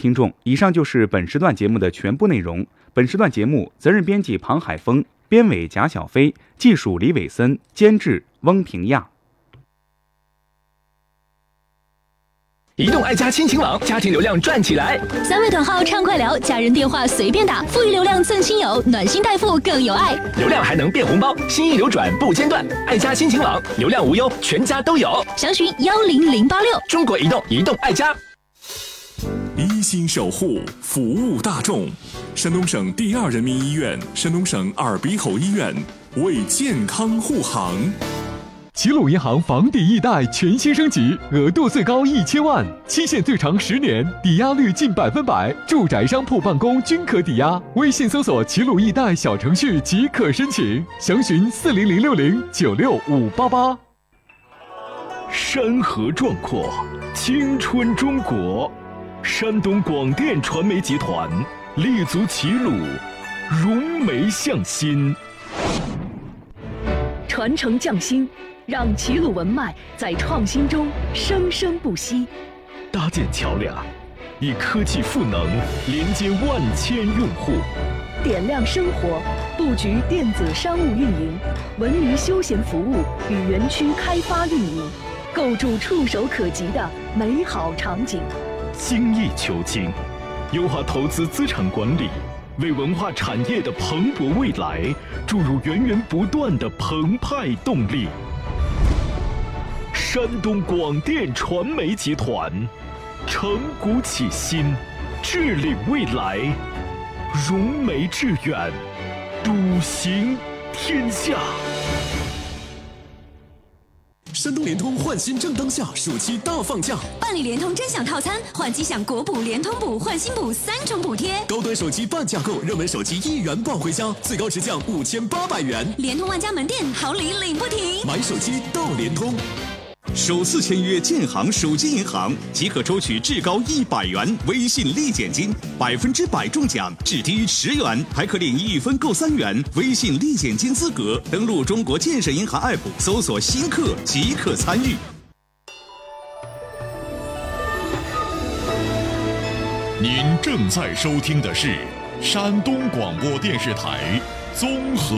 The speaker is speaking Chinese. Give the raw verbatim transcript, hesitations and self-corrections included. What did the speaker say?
听众，以上就是本时段节目的全部内容。本时段节目责任编辑庞海峰，编委贾小飞，技术李伟森，监制翁平亚。 移动爱家亲情网，家庭流量赚起来！ 三位短号畅快聊，家人电话随便打，富裕流量赠亲友，暖心代付更有爱。 流量还能变红包，心意流转不间断。爱家亲情网，流量无忧，全家都有。 详询幺零零八六。 中国移动，移动爱家。 一心守护，服务大众。山东省第二人民医院、山东省耳鼻喉医院为健康护航。 齐鲁银行房抵易贷全新升级，额度最高一千万，期限最长十年，抵押率近百分百，住宅、商铺、办公均可抵押。微信搜索齐鲁易贷小程序即可申请，详询四零零六零九六五八八。 山河壮阔，青春中国。山东广电传媒集团立足齐鲁，融媒向新， 传承匠心，让齐鲁文脉在创新中生生不息。 搭建桥梁，以科技赋能连接万千用户。 点亮生活，布局电子商务运营、文娱休闲服务与园区开发运营，构筑触手可及的美好场景。 精益求精，优化投资资产管理，为文化产业的蓬勃未来注入源源不断的澎湃动力。山东广电传媒集团，承古启新，致领未来，融媒致远，笃行天下。 山东联通换新正当下，暑期大放价， 办理联通真享套餐，换机享国补、联通补、换新补三重补贴。 高端手机半价购，热门手机一元抱回家，最高直降五千八百元。 联通万家门店好礼领不停， 买手机到联通。 首次签约建行手机银行即可抽取至高一百元微信立减金，百分之百中奖，至低十元，还可领一分购三元微信立减金资格。登录中国建设银行 App 搜索新客即可参与。 您正在收听的是山东广播电视台综合